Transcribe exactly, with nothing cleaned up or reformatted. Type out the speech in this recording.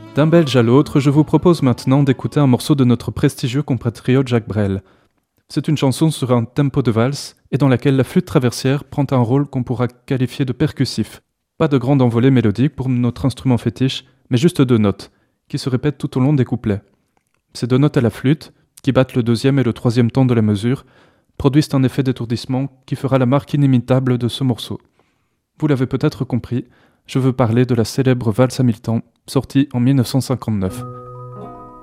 D'un Belge à l'autre, je vous propose maintenant d'écouter un morceau de notre prestigieux compatriote Jacques Brel. C'est une chanson sur un tempo de valse et dans laquelle la flûte traversière prend un rôle qu'on pourra qualifier de percussif. Pas de grande envolée mélodique pour notre instrument fétiche, mais juste deux notes, qui se répètent tout au long des couplets. Ces deux notes à la flûte, qui battent le deuxième et le troisième temps de la mesure, produisent un effet d'étourdissement qui fera la marque inimitable de ce morceau. Vous l'avez peut-être compris, je veux parler de la célèbre valse à mille temps, sortie en mille neuf cent cinquante-neuf.